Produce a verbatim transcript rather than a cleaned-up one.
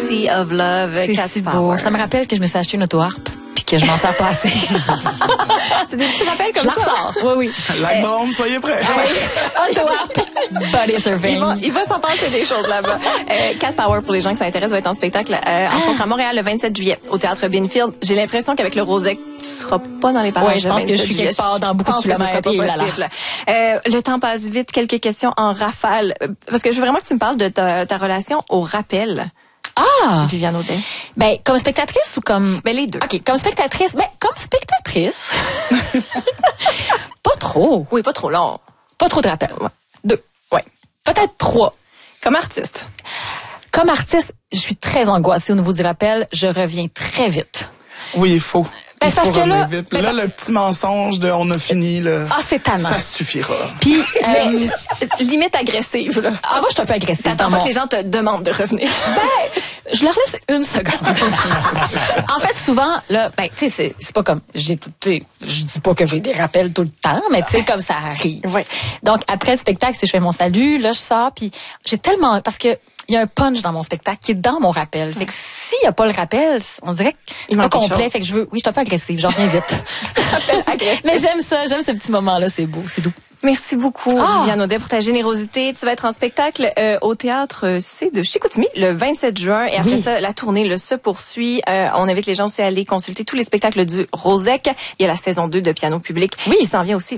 Sea of Love. C'est Cat si beau. Power. Ça me rappelle que je me suis acheté une auto-harpe puis que je m'en sers pas assez. C'est des petits rappels comme je ça. la ressors. Oui, oui. L'album, soyez prêts. Auto-harpe, body surfing. Il va, il va s'en passer des choses là-bas. Euh, Cat Power, pour les gens qui s'intéressent, va être en spectacle euh, entre autres à Montréal le vingt-sept juillet au Théâtre Binfield. J'ai l'impression qu'avec le Rosec, tu seras pas dans les parages. Ouais, je pense que je suis quelque part dans beaucoup de kilomètres. Et là là. Euh, le temps passe vite. Quelques questions en rafale. Parce que je veux vraiment que tu me parles de ta, ta relation au rappel. Ah! Viviane Audet. Ben, comme spectatrice ou comme... Ben, les deux. OK, comme spectatrice. Ben, comme spectatrice. Pas trop. Oui, pas trop long. Pas trop de rappel. Ouais. Deux. Ouais. Peut-être trois. Comme artiste. Comme artiste, je suis très angoissée au niveau du rappel. Je reviens très vite. Oui, il faut. Ben, il c'est parce faut que là- revenir vite. ben, Là, le petit mensonge de on a fini, là, Ah, c'est tannant. ça suffira. Puis, euh, Limite agressive, là. ah, moi, je suis un peu agressive. T'attends dans pas mon- que les gens te demandent de revenir. Ben, je leur laisse une seconde. En fait, souvent, là, ben, tu sais, c'est, c'est pas comme, j'ai tout, tu sais, je dis pas que j'ai des rappels tout le temps, mais tu sais, comme ça arrive. Ouais. Donc, après le spectacle, si je fais mon salut, là, je sors, puis j'ai tellement, parce que, il y a un punch dans mon spectacle qui est dans mon rappel. Fait que s'il y a pas le rappel, on dirait que c'est Il pas manque quelque complet. chose. Fait que je veux, oui, je suis un peu agressive, j'en reviens vite. agressif. Mais j'aime ça, j'aime ce petit moment-là, c'est beau, c'est doux. Merci beaucoup, Ah. Viviane Audet, pour ta générosité. Tu vas être en spectacle euh, au Théâtre C de Chicoutimi le vingt-sept juin. Et après Oui. ça, la tournée le se poursuit. Euh, on invite les gens aussi à aller consulter tous les spectacles du Rosec. Il y a la saison deux de Piano Public. Oui. Il s'en vient aussi.